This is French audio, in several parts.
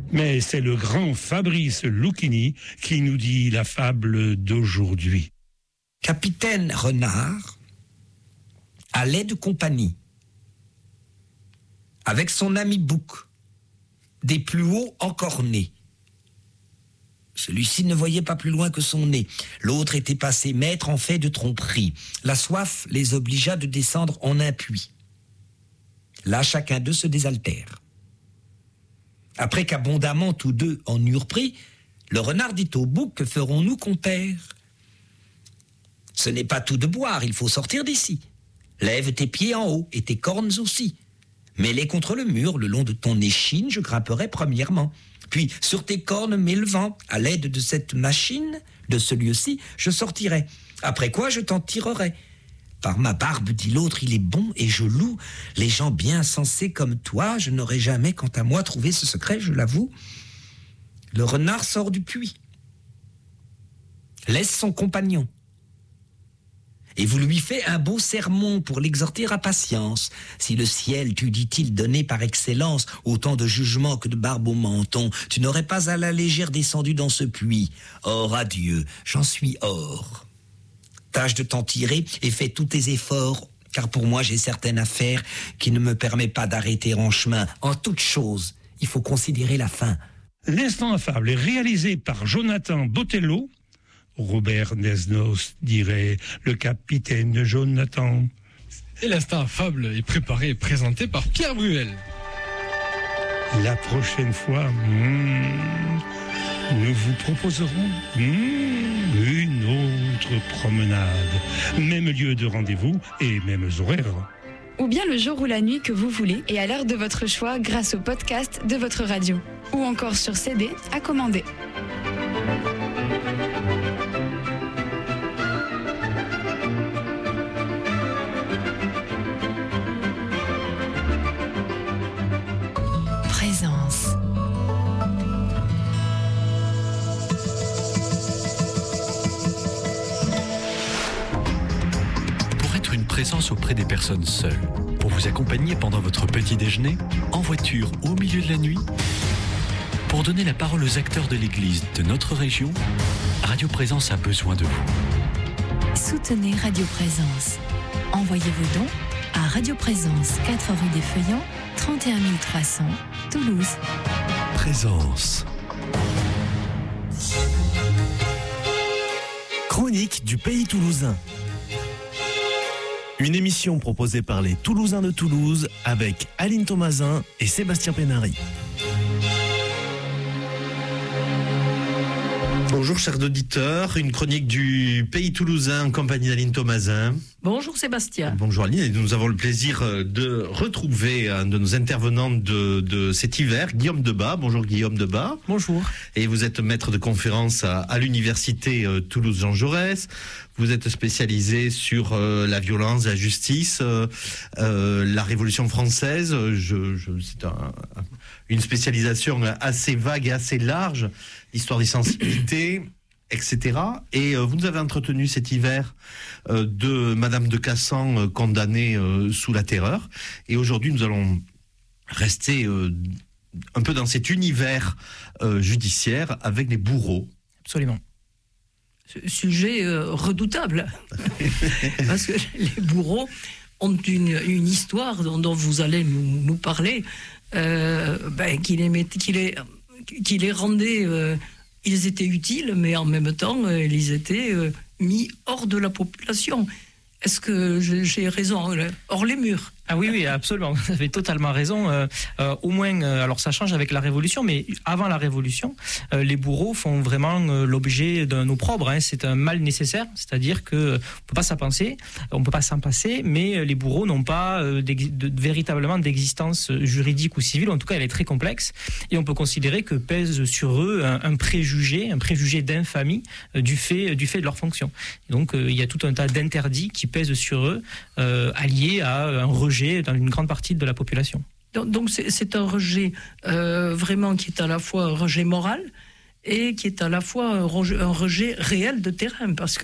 Mais c'est le grand Fabrice Lucchini qui nous dit la fable d'aujourd'hui. Capitaine Renard allait de compagnie avec son ami Bouc, des plus hauts encornés. Celui-ci ne voyait pas plus loin que son nez. L'autre était passé maître en fait de tromperie. La soif les obligea de descendre en un puits. Là, chacun d'eux se désaltère. Après qu'abondamment tous deux en eurent pris, le renard dit au Bouc: que ferons-nous, compère ? Ce n'est pas tout de boire, il faut sortir d'ici. Lève tes pieds en haut et tes cornes aussi. Mets-les contre le mur, le long de ton échine, je grimperai premièrement. Puis, sur tes cornes, mets le vent. À l'aide de cette machine, de ce lieu-ci, je sortirai. Après quoi, je t'en tirerai. Par ma barbe, dit l'autre, il est bon et je loue. Les gens bien sensés comme toi, je n'aurais jamais, quant à moi, trouvé ce secret, je l'avoue. Le renard sort du puits. Laisse son compagnon. Et vous lui fait un beau sermon pour l'exhorter à patience. Si le ciel t'eût, dit-il, donné par excellence autant de jugement que de barbe au menton, tu n'aurais pas à la légère descendu dans ce puits. Or, adieu, j'en suis hors. Tâche de t'en tirer et fais tous tes efforts, car pour moi j'ai certaines affaires qui ne me permettent pas d'arrêter en chemin. En toute chose, il faut considérer la fin. L'instant fable est réalisé par Jonathan Botello. Robert Desnos dirait le capitaine Jonathan. Et l'instant fable est préparé et présenté par Pierre Bruel. La prochaine fois, nous vous proposerons une autre promenade. Même lieu de rendez-vous et mêmes horaires. Ou bien le jour ou la nuit que vous voulez et à l'heure de votre choix grâce au podcast de votre radio. Ou encore sur CD à commander. Présence. Pour être une présence auprès des personnes seules, pour vous accompagner pendant votre petit déjeuner, en voiture ou au milieu de la nuit, pour donner la parole aux acteurs de l'Église de notre région, Radio Présence a besoin de vous. Soutenez Radio Présence. Envoyez vos dons à Radio Présence, 4 rue des Feuillants, 31 300, Toulouse. Présence. Chronique du Pays Toulousain. Une émission proposée par les Toulousains de Toulouse avec Aline Thomasin et Sébastien Pénary. Bonjour chers auditeurs, une chronique du Pays Toulousain en compagnie d'Aline Thomasin. Bonjour Sébastien. Bonjour Aline, et nous avons le plaisir de retrouver un de nos intervenants de cet hiver, Guillaume Debat. Bonjour Guillaume Debat. Bonjour. Et vous êtes maître de conférence à l'université Toulouse-Jean Jaurès. Vous êtes spécialisé sur la violence, la justice, la Révolution française. C'est une spécialisation assez vague et assez large, l'histoire des sensibilités, etc. Et vous nous avez entretenu cet hiver de Madame de Cassan condamnée sous la terreur. Et aujourd'hui, nous allons rester un peu dans cet univers judiciaire avec les bourreaux. Absolument. Sujet redoutable. Parce que les bourreaux ont une histoire dont vous allez nous parler, qui les rendait... ils étaient utiles, mais en même temps, ils étaient mis hors de la population. Est-ce que j'ai raison ? Hors les murs. Ah oui, absolument. Vous avez totalement raison. Au moins, alors ça change avec la Révolution, mais avant la Révolution, les bourreaux font vraiment l'objet d'un opprobre. Hein. C'est un mal nécessaire, c'est-à-dire que on peut pas s'en passer, mais les bourreaux n'ont pas véritablement d'existence juridique ou civile. En tout cas, elle est très complexe, et on peut considérer que pèse sur eux un préjugé d'infamie du fait de leur fonction. Et donc, il y a tout un tas d'interdits qui pèsent sur eux, alliés à un rejet dans une grande partie de la population. Donc c'est un rejet vraiment qui est à la fois un rejet moral et qui est à la fois un rejet réel de terrain, parce que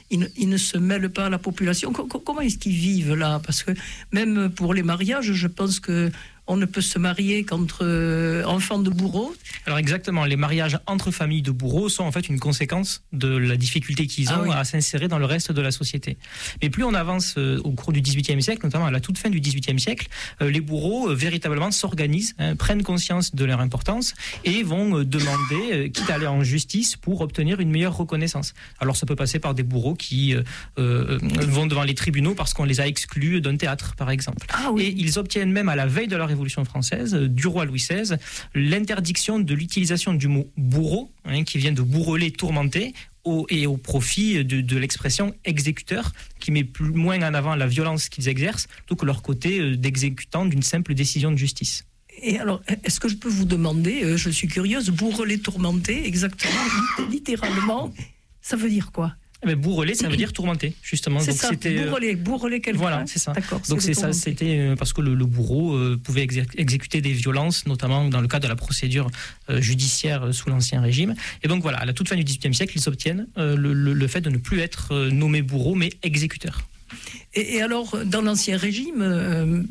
ils ne se mêlent pas à la population. Comment est-ce qu'ils vivent là? Parce que même pour les mariages, je pense que on ne peut se marier qu'entre enfants de bourreaux. Alors exactement, les mariages entre familles de bourreaux sont en fait une conséquence de la difficulté qu'ils ont à s'insérer dans le reste de la société. Mais plus on avance au cours du XVIIIe siècle, notamment à la toute fin du XVIIIe siècle, les véritablement s'organisent, prennent conscience de leur importance et vont demander, quitte à aller en justice, pour obtenir une meilleure reconnaissance. Alors ça peut passer par des bourreaux qui vont devant les tribunaux parce qu'on les a exclus d'un théâtre, par exemple. Et ils obtiennent même à la veille de la Révolution française, du roi Louis XVI, l'interdiction de l'utilisation du mot bourreau, qui vient de bourreler, tourmenter, et au profit de l'expression exécuteur, qui met moins en avant la violence qu'ils exercent, plutôt que leur côté d'exécutant d'une simple décision de justice. Et alors, est-ce que je peux vous demander, je suis curieuse, bourreler, tourmenter, exactement, littéralement, ça veut dire quoi? Bourreler, ça veut dire tourmenter, justement. C'est donc ça, c'était bourreler quelqu'un. Voilà, c'est ça. D'accord, donc c'est ça, c'était parce que le bourreau pouvait exécuter des violences, notamment dans le cadre de la procédure judiciaire sous l'Ancien Régime. Et donc voilà, à la toute fin du XVIIIe siècle, ils obtiennent le fait de ne plus être nommé bourreau, mais exécuteur. Et alors, dans l'Ancien Régime,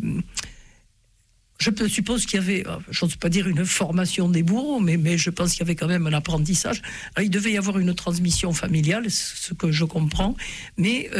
je suppose qu'il y avait, je n'ose pas dire une formation des bourreaux, mais je pense qu'il y avait quand même un apprentissage. Alors, il devait y avoir une transmission familiale, ce que je comprends, mais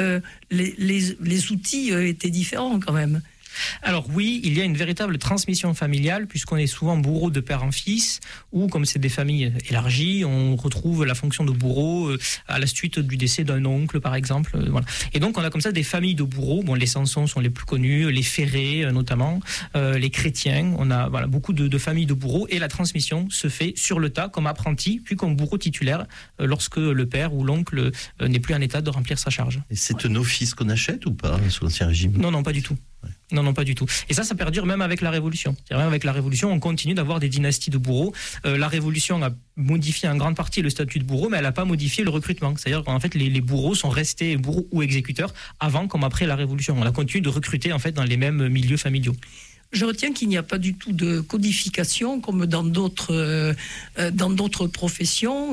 les outils étaient différents quand même. Alors oui, il y a une véritable transmission familiale, puisqu'on est souvent bourreau de père en fils, ou comme c'est des familles élargies, on retrouve la fonction de bourreau à la suite du décès d'un oncle, par exemple. Voilà. Et donc on a comme ça des familles de bourreaux. Bon, les Sanson sont les plus connus, les Ferré notamment, les Chrétiens. On a beaucoup de familles de bourreaux, et la transmission se fait sur le tas, comme apprenti, puis comme bourreau titulaire, lorsque le père ou l'oncle n'est plus en état de remplir sa charge. Et c'est un office qu'on achète ou pas sous l'Ancien Régime? Non, pas du tout. Non, pas du tout. Et ça perdure même avec la Révolution. Même avec la Révolution, on continue d'avoir des dynasties de bourreaux. La Révolution a modifié en grande partie le statut de bourreau, mais elle n'a pas modifié le recrutement. C'est-à-dire qu'en fait, les bourreaux sont restés bourreaux ou exécuteurs avant comme après la Révolution. On a continué de recruter en fait dans les mêmes milieux familiaux. Je retiens qu'il n'y a pas du tout de codification comme dans d'autres professions.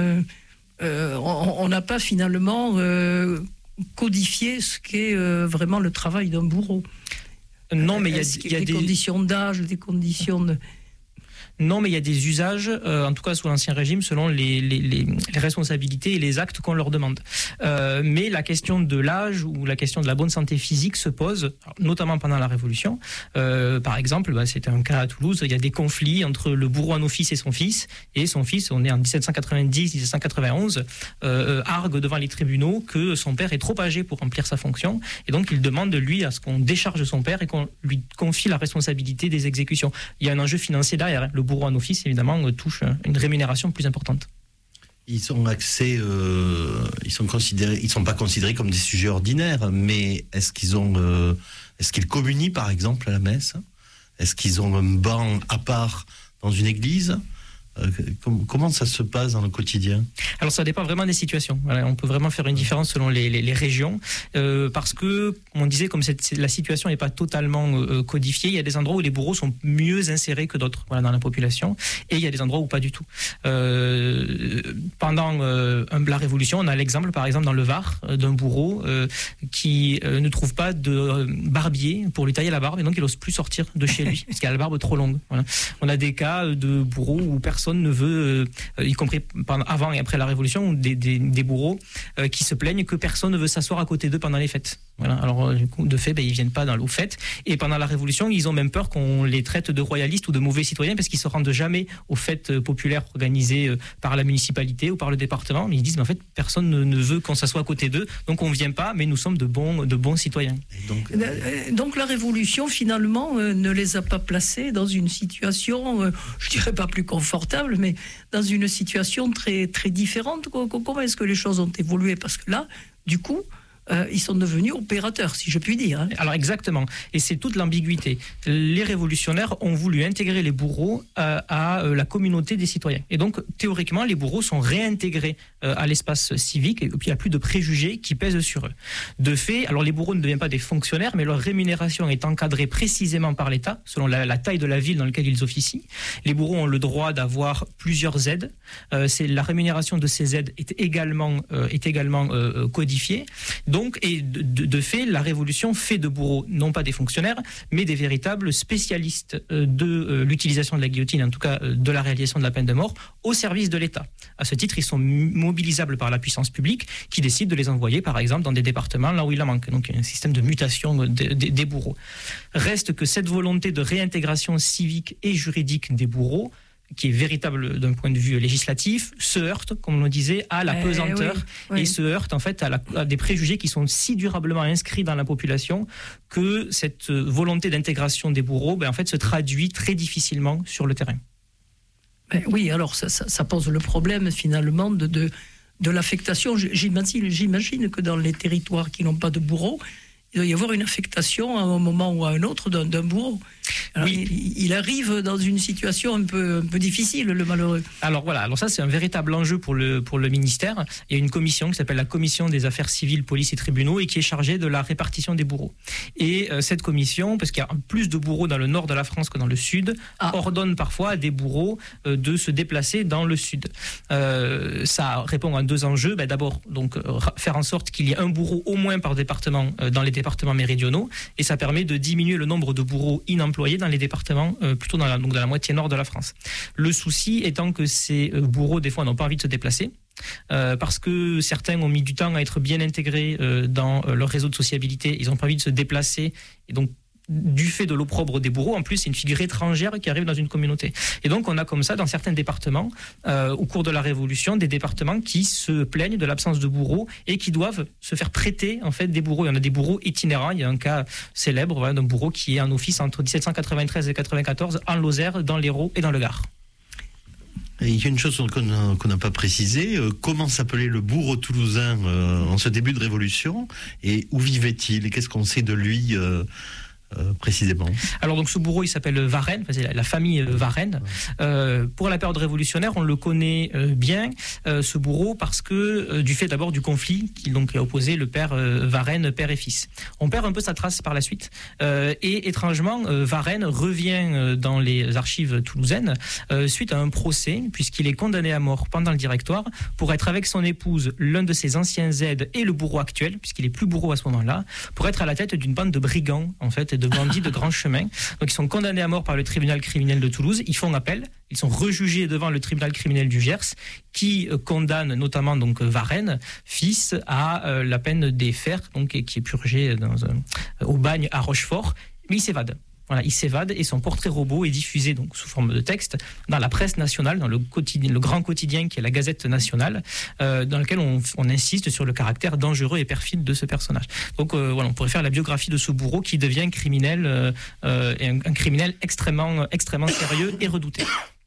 On n'a pas finalement codifié ce qu'est vraiment le travail d'un bourreau. Non, mais il y a des conditions d'âge, des conditions de... Non, mais il y a des usages, en tout cas sous l'Ancien Régime, selon les responsabilités et les actes qu'on leur demande. Mais la question de l'âge ou la question de la bonne santé physique se pose, notamment pendant la Révolution. Par exemple, c'était un cas à Toulouse, il y a des conflits entre le bourreau en office et son fils. Et son fils, on est en 1790-1791, argue devant les tribunaux que son père est trop âgé pour remplir sa fonction. Et donc, il demande, lui, à ce qu'on décharge son père et qu'on lui confie la responsabilité des exécutions. Il y a un enjeu financier derrière. Le bourreau en office, évidemment, touche une rémunération plus importante. Ils ont accès, ils sont pas considérés comme des sujets ordinaires, mais est-ce qu'ils communient par exemple à la messe? Est-ce qu'ils ont un banc à part dans une église? Comment ça se passe dans le quotidien? Alors ça dépend vraiment des situations. Voilà, on peut vraiment faire une différence selon les régions, parce que, comme on disait, comme la situation n'est pas totalement codifiée, il y a des endroits où les bourreaux sont mieux insérés que d'autres dans la population, et il y a des endroits où pas du tout. Pendant la Révolution, on a l'exemple, par exemple, dans le Var, d'un bourreau qui ne trouve pas de barbier pour lui tailler la barbe, et donc il n'ose plus sortir de chez lui, parce qu'il a la barbe trop longue. Voilà. On a des cas de bourreaux où personne ne veut, y compris avant et après la Révolution, des bourreaux qui se plaignent que personne ne veut s'asseoir à côté d'eux pendant les fêtes. Voilà. Alors, du coup, de fait, ils viennent pas aux fêtes. Et pendant la Révolution, ils ont même peur qu'on les traite de royalistes ou de mauvais citoyens parce qu'ils se rendent jamais aux fêtes populaires organisées par la municipalité ou par le département. Mais ils disent, mais en fait, personne ne veut qu'on s'assoie à côté d'eux, donc on vient pas, mais nous sommes de bons citoyens. Donc la Révolution, finalement, ne les a pas placés dans une situation, je dirais pas plus confortable, mais dans une situation très, très différente. Comment est-ce que les choses ont évolué? Parce que là, du coup, ils sont devenus opérateurs, si je puis dire. Alors exactement, et c'est toute l'ambiguïté. Les révolutionnaires ont voulu intégrer les bourreaux à la communauté des citoyens. Et donc, théoriquement, les bourreaux sont réintégrés à l'espace civique, et puis il n'y a plus de préjugés qui pèsent sur eux. De fait, alors les bourreaux ne deviennent pas des fonctionnaires, mais leur rémunération est encadrée précisément par l'État, selon la taille de la ville dans laquelle ils officient. Les bourreaux ont le droit d'avoir plusieurs aides. La rémunération de ces aides est également codifiée. Donc, et de fait, la Révolution fait de bourreaux, non pas des fonctionnaires, mais des véritables spécialistes de l'utilisation de la guillotine, en tout cas de la réalisation de la peine de mort, au service de l'État. À ce titre, ils sont mobilisables par la puissance publique qui décide de les envoyer, par exemple, dans des départements là où il en manque. Donc, il y a un système de mutation des bourreaux. Reste que cette volonté de réintégration civique et juridique des bourreaux, qui est véritable d'un point de vue législatif, se heurte, comme on le disait, à la pesanteur et se heurte en fait à des préjugés qui sont si durablement inscrits dans la population que cette volonté d'intégration des bourreaux en fait, se traduit très difficilement sur le terrain. Oui, alors ça pose le problème finalement de l'affectation. J'imagine que dans les territoires qui n'ont pas de bourreaux, il doit y avoir une affectation à un moment ou à un autre d'un bourreau. Alors, il arrive dans une situation un peu difficile, le malheureux. Alors voilà, ça c'est un véritable enjeu pour le ministère. Il y a une commission qui s'appelle la Commission des affaires civiles, police et tribunaux et qui est chargée de la répartition des bourreaux. Et cette commission, parce qu'il y a plus de bourreaux dans le nord de la France que dans le sud, ordonne parfois à des bourreaux de se déplacer dans le sud. Ça répond à deux enjeux. D'abord, donc, faire en sorte qu'il y ait un bourreau au moins par département dans les départements méridionaux, et ça permet de diminuer le nombre de bourreaux inemployés dans les départements plutôt dans la moitié nord de la France. Le souci étant que ces bourreaux des fois n'ont pas envie de se déplacer parce que certains ont mis du temps à être bien intégrés dans leur réseau de sociabilité, ils n'ont pas envie de se déplacer et donc du fait de l'opprobre des bourreaux, en plus c'est une figure étrangère qui arrive dans une communauté. Et donc on a comme ça dans certains départements, au cours de la Révolution, des départements qui se plaignent de l'absence de bourreaux et qui doivent se faire prêter en fait des bourreaux. Il y en a des bourreaux itinérants, il y a un cas célèbre d'un bourreau qui est en office entre 1793 et 94 en Lozère, dans l'Hérault et dans le Gard. Et il y a une chose qu'on n'a pas précisée, comment s'appelait le bourreau toulousain en ce début de Révolution et où vivait-il et qu'est-ce qu'on sait de lui précisément? Alors donc ce bourreau il s'appelle Varenne, c'est la famille Varenne. Pour la période révolutionnaire on le connaît bien ce bourreau parce que du fait d'abord du conflit qui donc a opposé le père Varenne, père et fils. On perd un peu sa trace par la suite et étrangement Varenne revient dans les archives toulousaines suite à un procès puisqu'il est condamné à mort pendant le Directoire pour être avec son épouse l'un de ses anciens aides et le bourreau actuel puisqu'il est plus bourreau à ce moment-là pour être à la tête d'une bande de brigands en fait de bandits de grand chemin. Donc ils sont condamnés à mort par le tribunal criminel de Toulouse. Ils font appel. Ils sont rejugés devant le tribunal criminel du Gers, qui condamne notamment donc Varenne, fils, à la peine des fers, donc qui est purgé au bagne à Rochefort. Mais il s'évade. Voilà, il s'évade et son portrait robot est diffusé donc sous forme de texte dans la presse nationale, dans le grand quotidien qui est la Gazette nationale, dans lequel on insiste sur le caractère dangereux et perfide de ce personnage. Donc voilà, on pourrait faire la biographie de ce bourreau qui devient criminel, et un criminel extrêmement sérieux et redouté.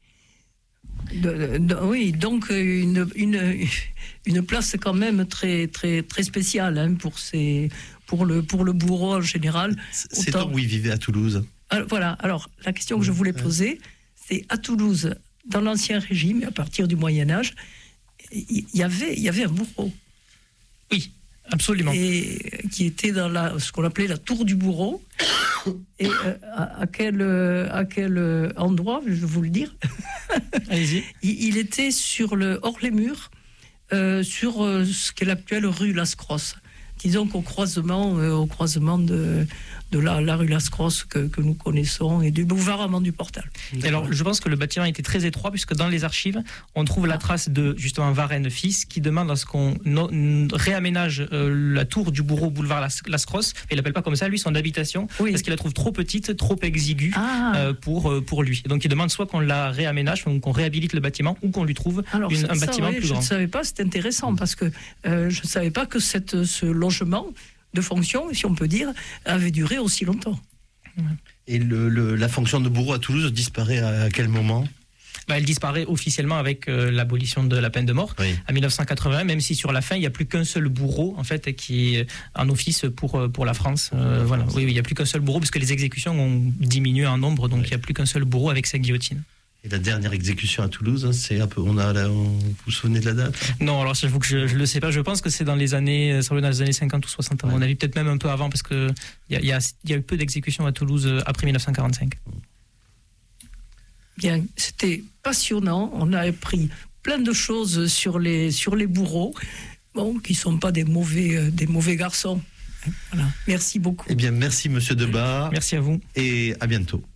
Oui, donc une place quand même très très très spéciale hein, pour le bourreau en général. C'est où il vivait à Toulouse. Alors, voilà. Alors la question que je voulais poser, c'est à Toulouse, dans l'Ancien Régime, à partir du Moyen Âge, il y avait un bourreau. Oui, absolument. Et qui était dans ce qu'on appelait la tour du bourreau. Et à quel endroit, je vais vous le dire. Allez-y. Il était hors les murs, sur ce qu'est l'actuelle rue Las-Crosses. Disons qu'au croisement de la rue Las-Crosses que nous connaissons et du boulevard Armand du Portal. Et alors, je pense que le bâtiment était très étroit puisque dans les archives, on trouve la trace de justement Varenne fils qui demande à ce qu'on réaménage la tour du bourreau boulevard Las-Crosses. Il l'appelle pas comme ça, lui, son habitation, parce qu'il la trouve trop petite, trop exiguë pour lui. Et donc, il demande soit qu'on la réaménage, qu'on réhabilite le bâtiment, ou qu'on lui trouve un bâtiment plus grand. Je ne savais pas, c'est intéressant parce que je ne savais pas que ce logement de fonction, si on peut dire, avait duré aussi longtemps. Et la fonction de bourreau à Toulouse disparaît à quel moment ? Elle disparaît officiellement avec l'abolition de la peine de mort en 1980, même si sur la fin, il n'y a plus qu'un seul bourreau en fait, qui est en office pour la France. Voilà. Oui, il n'y a plus qu'un seul bourreau, parce que les exécutions ont diminué en nombre, donc il n'y a plus qu'un seul bourreau avec sa guillotine. Et la dernière exécution à Toulouse, c'est un peu. Vous vous souvenez de la date? Non, alors j'avoue que je ne le sais pas. Je pense que c'est dans les années 50 ou 60, à mon avis, peut-être même un peu avant, parce qu'il y a eu peu d'exécutions à Toulouse après 1945. Bien, c'était passionnant. On a appris plein de choses sur les bourreaux, qui ne sont pas des mauvais garçons. Voilà. Merci beaucoup. Eh bien, merci Monsieur Debat. Merci à vous. Et à bientôt.